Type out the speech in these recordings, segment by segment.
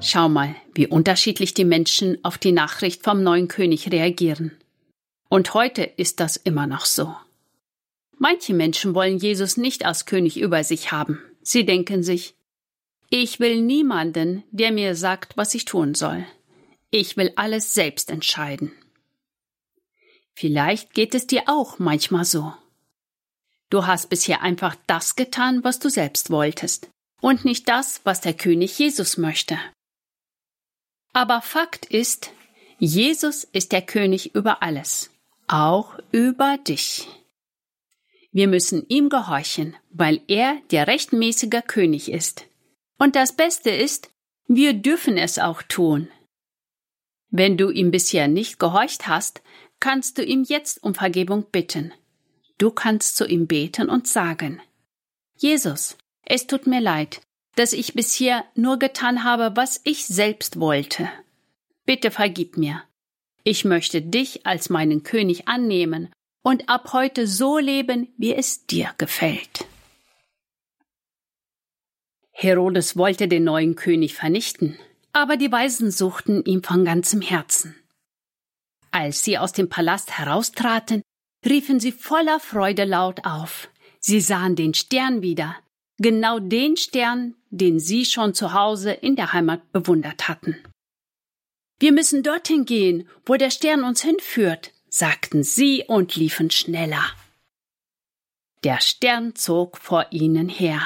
Schau mal, wie unterschiedlich die Menschen auf die Nachricht vom neuen König reagieren. Und heute ist das immer noch so. Manche Menschen wollen Jesus nicht als König über sich haben. Sie denken sich, ich will niemanden, der mir sagt, was ich tun soll. Ich will alles selbst entscheiden. Vielleicht geht es dir auch manchmal so. Du hast bisher einfach das getan, was du selbst wolltest, und nicht das, was der König Jesus möchte. Aber Fakt ist, Jesus ist der König über alles, auch über dich. Wir müssen ihm gehorchen, weil er der rechtmäßige König ist. Und das Beste ist, wir dürfen es auch tun. Wenn du ihm bisher nicht gehorcht hast, kannst du ihm jetzt um Vergebung bitten. Du kannst zu ihm beten und sagen, Jesus, es tut mir leid, dass ich bisher nur getan habe, was ich selbst wollte. Bitte vergib mir. Ich möchte dich als meinen König annehmen und ab heute so leben, wie es dir gefällt. Herodes wollte den neuen König vernichten, aber die Weisen suchten ihn von ganzem Herzen. Als sie aus dem Palast heraustraten, riefen sie voller Freude laut auf. Sie sahen den Stern wieder, genau den Stern, den sie schon zu Hause in der Heimat bewundert hatten. Wir müssen dorthin gehen, wo der Stern uns hinführt, sagten sie und liefen schneller. Der Stern zog vor ihnen her,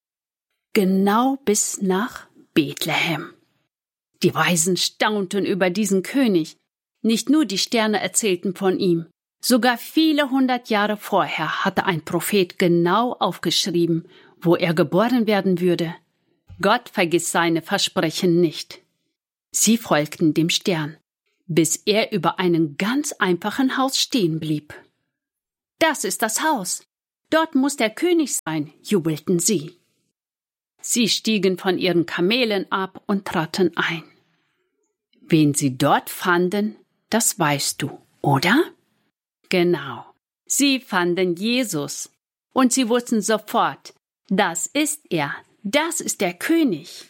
genau bis nach Bethlehem. Die Weisen staunten über diesen König. Nicht nur die Sterne erzählten von ihm, sogar viele 100 Jahre vorher hatte ein Prophet genau aufgeschrieben, wo er geboren werden würde. Gott vergisst seine Versprechen nicht. Sie folgten dem Stern, bis er über einem ganz einfachen Haus stehen blieb. Das ist das Haus. Dort muss der König sein, jubelten sie. Sie stiegen von ihren Kamelen ab und traten ein. Wen sie dort fanden, das weißt du, oder? Genau. Sie fanden Jesus. Und sie wussten sofort, das ist er, das ist der König.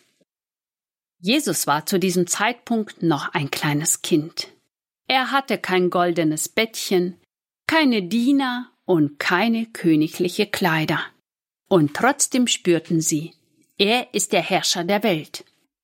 Jesus war zu diesem Zeitpunkt noch ein kleines Kind. Er hatte kein goldenes Bettchen, keine Diener und keine königliche Kleider. Und trotzdem spürten sie, er ist der Herrscher der Welt.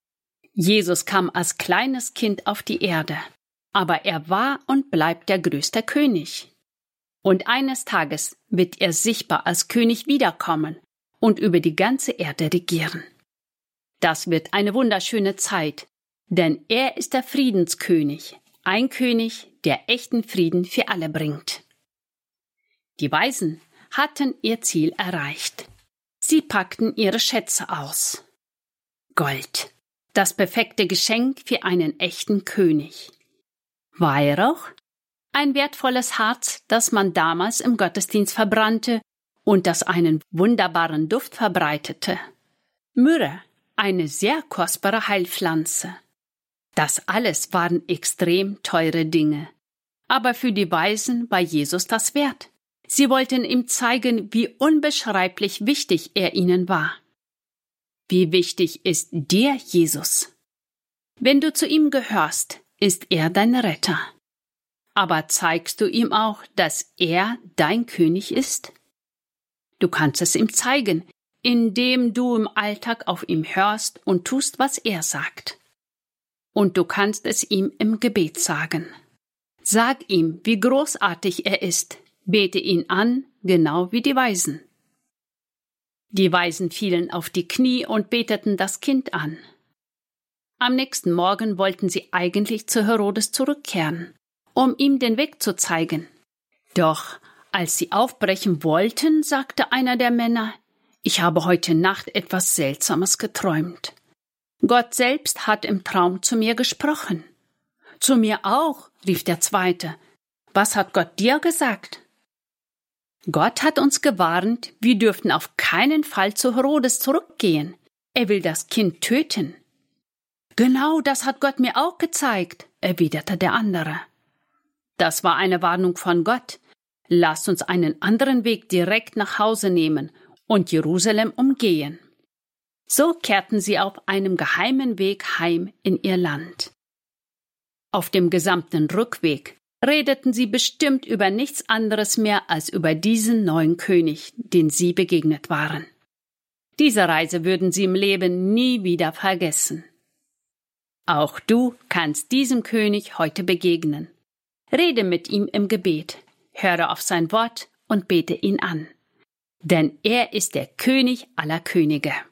Jesus kam als kleines Kind auf die Erde, aber er war und bleibt der größte König. Und eines Tages wird er sichtbar als König wiederkommen und über die ganze Erde regieren. Das wird eine wunderschöne Zeit, denn er ist der Friedenskönig, ein König, der echten Frieden für alle bringt. Die Weisen hatten ihr Ziel erreicht. Sie packten ihre Schätze aus. Gold, das perfekte Geschenk für einen echten König. Weihrauch, ein wertvolles Harz, das man damals im Gottesdienst verbrannte und das einen wunderbaren Duft verbreitete. Myrrhe, eine sehr kostbare Heilpflanze. Das alles waren extrem teure Dinge. Aber für die Weisen war Jesus das wert. Sie wollten ihm zeigen, wie unbeschreiblich wichtig er ihnen war. Wie wichtig ist dir Jesus? Wenn du zu ihm gehörst, ist er dein Retter. Aber zeigst du ihm auch, dass er dein König ist? Du kannst es ihm zeigen, indem du im Alltag auf ihn hörst und tust, was er sagt. Und du kannst es ihm im Gebet sagen. Sag ihm, wie großartig er ist. Bete ihn an, genau wie die Weisen. Die Weisen fielen auf die Knie und beteten das Kind an. Am nächsten Morgen wollten sie eigentlich zu Herodes zurückkehren, um ihm den Weg zu zeigen. Doch als sie aufbrechen wollten, sagte einer der Männer, ich habe heute Nacht etwas Seltsames geträumt. Gott selbst hat im Traum zu mir gesprochen. Zu mir auch, rief der Zweite. Was hat Gott dir gesagt? Gott hat uns gewarnt, wir dürften auf keinen Fall zu Herodes zurückgehen. Er will das Kind töten. Genau, das hat Gott mir auch gezeigt, erwiderte der andere. Das war eine Warnung von Gott. Lasst uns einen anderen Weg direkt nach Hause nehmen und Jerusalem umgehen. So kehrten sie auf einem geheimen Weg heim in ihr Land. Auf dem gesamten Rückweg redeten sie bestimmt über nichts anderes mehr als über diesen neuen König, den sie begegnet waren. Diese Reise würden sie im Leben nie wieder vergessen. Auch du kannst diesem König heute begegnen. Rede mit ihm im Gebet, höre auf sein Wort und bete ihn an. Denn er ist der König aller Könige.